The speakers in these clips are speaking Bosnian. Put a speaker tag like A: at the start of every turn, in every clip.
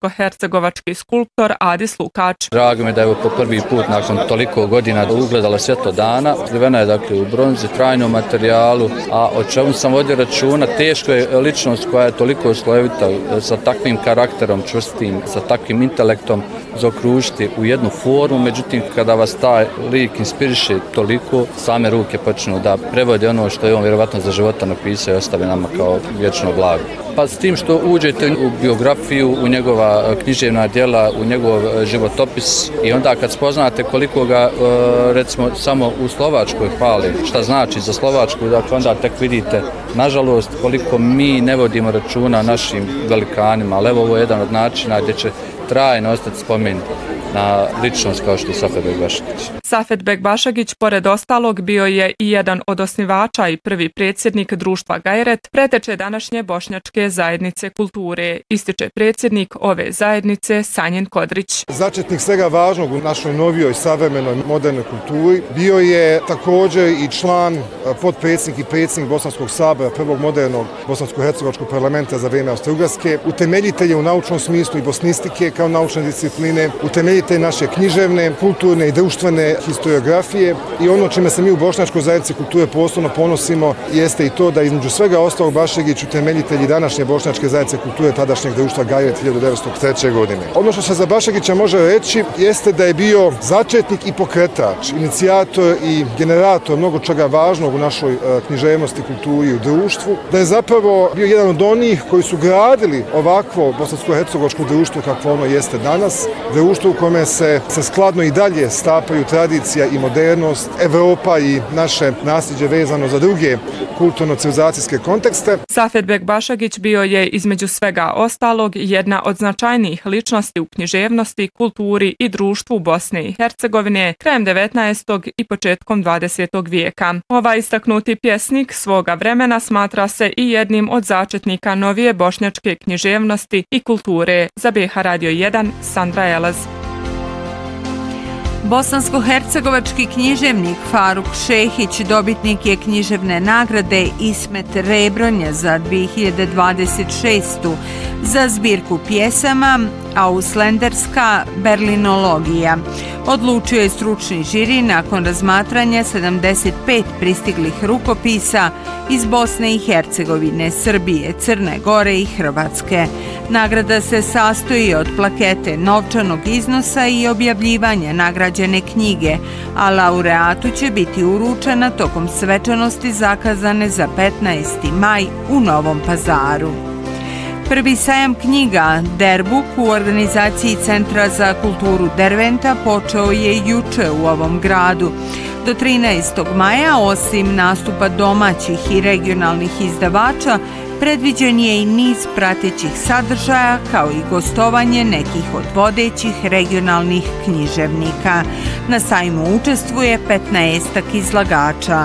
A: bosansko-hercegovački skulptor Adis Lukač.
B: Drago mi da je po prvi put nakon toliko godina ugledala svjetlo dana. Skrivena je dakle u bronzi, trajnom materijalu, a o čemu sam vodio računa, teško je ličnost koja je toliko slojevita, sa takvim karakterom čvrstim, sa takvim intelektom zaokružiti u jednu formu, međutim kada vas taj lik inspiriše toliko, same ruke počnu da prevode ono što je on vjerovatno za života napisao i ostavi nama kao vječno blago. Pa s tim što uđete u biografiju, u njegova književna djela, u njegov životopis i onda kad spoznate koliko ga recimo samo u Slovačkoj hvali, šta znači za Slovačku, dakle onda tek vidite nažalost koliko mi ne vodimo računa našim velikanima, ali evo ovo je jedan od načina gdje će trajno ostati spomen na ličnost kao što je Safetbek Bašagić.
A: Safetbek Bašagić, pored ostalog, bio je i jedan od osnivača i prvi predsjednik društva Gajret, preteče današnje Bošnjačke zajednice kulture, ističe predsjednik ove zajednice Sanjin Kodrić.
C: Začetnik svega važnog u našoj novijoj, savremenoj, modernoj kulturi bio je također i član, potpredsjednik i predsjednik Bosanskog sabora, prvog modernog bosansko-hercegovačkog parlamenta za vrijeme Austro-Ugarske, utemeljitelj u naučnom smislu i bosnistike kao naučne discipline, utemeljitelj naše književne, kulturne i društvene historiografije i ono čime se mi u Bošnjačkoj zajednici kulture posebno ponosimo jeste i to da između svega ostalog Bašagić utemeljitelji današnje Bošnjačke zajednice kulture tadašnjeg društva Gajret 1903. godine. Ono što se za Bašagića može reći jeste da je bio začetnik i pokretač, inicijator i generator mnogo čega važnog u našoj književnosti, kulturi i u društvu, da je zapravo bio jedan od onih koji su gradili ovakvo bosansko-hercegovačko društvo kakvo ono jeste danas, društvo u kome se skladno i dalje stapaju tradicija i modernost, Evropa i naše nasljeđe vezano za druge kulturno-civilizacijske kontekste.
A: Safetbek Bašagić bio je između svega ostalog jedna od značajnijih ličnosti u književnosti, kulturi i društvu Bosne i Hercegovine krajem 19. i početkom 20. vijeka. Ovaj istaknuti pjesnik svoga vremena smatra se i jednim od začetnika novije bošnjačke književnosti i kulture. Za BH Radio 1, Sandra Elaz.
D: Bosansko-hercegovački književnik Faruk Šehić dobitnik je književne nagrade Ismet Rebronje za 2026. za zbirku pjesama Auslenderska Berlinologija. Odlučio je stručni žiri nakon razmatranja 75 pristiglih rukopisa iz Bosne i Hercegovine, Srbije, Crne Gore i Hrvatske. Nagrada se sastoji od plakete, novčanog iznosa i objavljivanja nagrađene knjige, a laureatu će biti uručena tokom svečanosti zakazane za 15. maj u Novom Pazaru. Prvi sajam knjiga Derbuk u organizaciji Centra za kulturu Derventa počeo je juče u ovom gradu. Do 13. maja, osim nastupa domaćih i regionalnih izdavača, predviđen je i niz pratećih sadržaja kao i gostovanje nekih od vodećih regionalnih književnika. Na sajmu učestvuje 15 izlagača.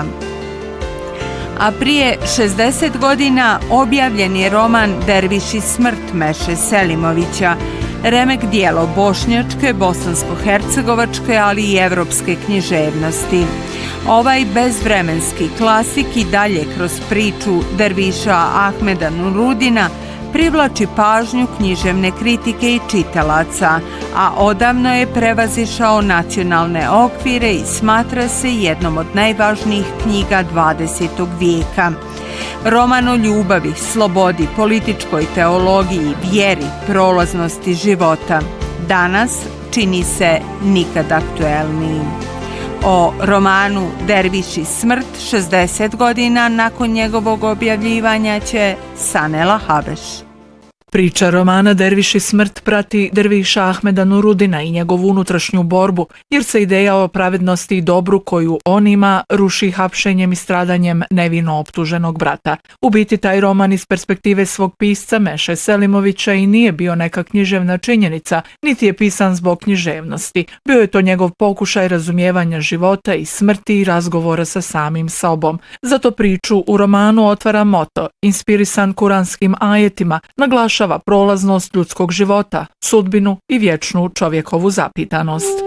D: A prije 60 godina objavljen je roman Derviš i smrt Meše Selimovića, remek dijelo bošnjačke, bosansko-hercegovačke, ali i evropske književnosti. Ovaj bezvremenski klasik i dalje kroz priču derviša Ahmeda Nurudina privlači pažnju književne kritike i čitalaca, a odavno je prevazišao nacionalne okvire i smatra se jednom od najvažnijih knjiga 20. vijeka. Roman o ljubavi, slobodi, političkoj teologiji, vjeri, prolaznosti života danas čini se nikad aktuelnijim. O romanu Derviš i smrt 60 godina nakon njegovog objavljivanja će Sanela Habeš.
E: Priča romana Derviš i smrt prati derviša Ahmeda Nurudina i njegovu unutrašnju borbu, jer se ideja o pravednosti i dobru koju on ima ruši hapšenjem i stradanjem nevino optuženog brata. U biti taj roman iz perspektive svog pisca Meše Selimovića i nije bio neka književna činjenica, niti je pisan zbog književnosti. Bio je to njegov pokušaj razumijevanja života i smrti i razgovora sa samim sobom. Zato priču u romanu otvara moto, inspirisan kuranskim ajetima, naglašava prolaznost ljudskog života, sudbinu i vječnu čovjekovu zapitanost.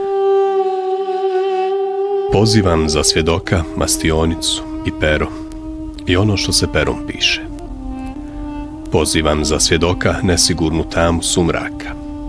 F: Pozivam za svjedoka mastionicu i pero i ono što se perom piše. Pozivam za svjedoka nesigurnu tamu sumraka